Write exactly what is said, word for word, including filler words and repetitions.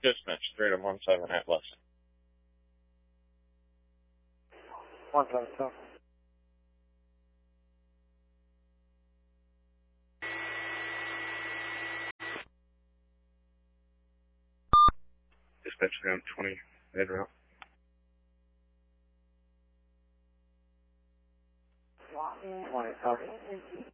Dispatch three to one seven at West. One seven seven. Dispatch three on twenty, mid route. Twenty seven.